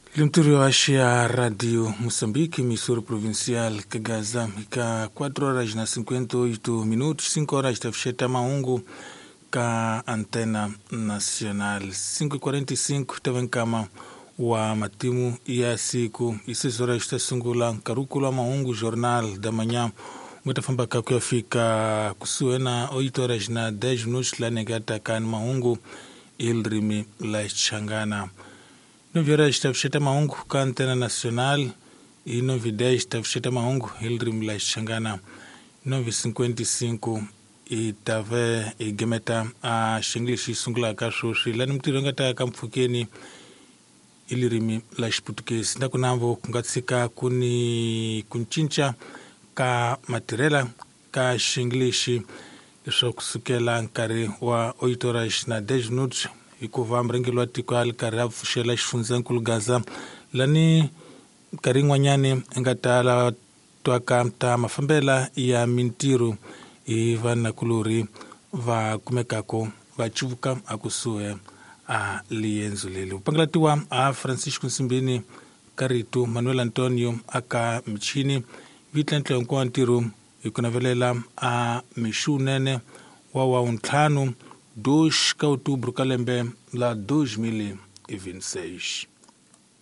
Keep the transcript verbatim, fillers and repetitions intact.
Limturi Ashia Radio Moçambique, emissora provincial Cagaza, ika quatro horas na cinquenta e oito minutos, cinco horas da fecheta maungu ka antena nacional, cinco e quarenta e cinco tava kama wa matimu ya siku, e seis horas está sungula karukula maungu jornal da manhã, mutafamba kakuya fika kusuena oito horas na dez minutos la negata kan maungu ilrimi la changana. nove horas tafsheta maungu ka antena nacional e nove e dez tafsheta maungu ilrim la changana. nove e cinquenta e cinco e tave e gemeta a shinglishi sungla kashoshi la nimtironga ta kamfukeni ilirimi la português nda kunamvo kungatsika kuni kunchincha ka matirela ka shinglishi isho kusukela nkari wa oito horas na dez minutos ikuva mrengelo atiko alkarav shela shfunzan kulgaza lani karingwa nyane ngatala twaka mta mafambela ya mintiru ivana kuluri va kumekako va chuvuka akusue a lienzo lele upanglatiwa a Francisco Nsimbini Karitu Manuel Antonio aka mchini vitlantle kwa ntiru ikunavelela a mishu nene wawa untlanu dois de outubro calembe la dois mil e vinte e seis.